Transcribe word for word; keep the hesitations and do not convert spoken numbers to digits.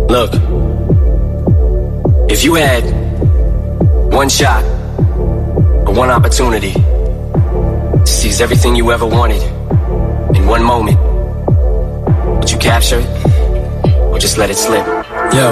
Look, if you had one shot or one opportunity to seize everything you ever wanted in one moment, would you capture it or just let it slip?